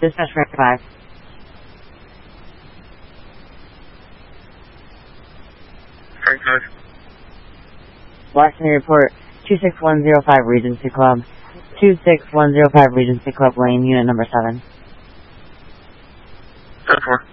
Dispatch rank 5. Frank 5. Larceny report 26105 Regency Club. 26105 Regency Club Lane, unit number 7. 10-4.